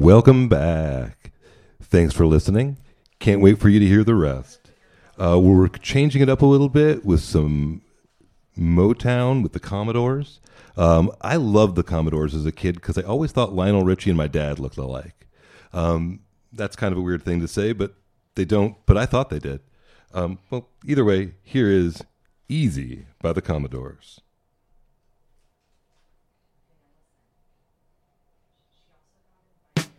Welcome back. Thanks for listening. Can't wait for you to hear the rest. We're changing it up a little bit with some Motown with the Commodores. I loved the Commodores as a kid because I always thought Lionel Richie and my dad looked alike. That's kind of a weird thing to say, but they don't. But I thought they did. Well, either way, here is Easy by the Commodores.